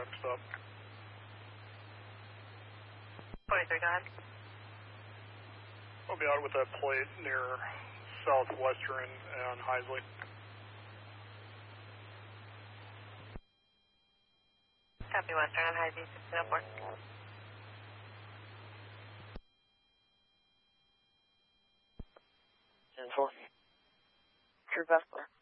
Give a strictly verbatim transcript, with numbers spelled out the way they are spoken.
next up. twenty-three, go ahead. I'll be out with that plate near Southwestern and Heisley. Copy Western on Heisley, sixteen oh four. ten four. True Buffalo.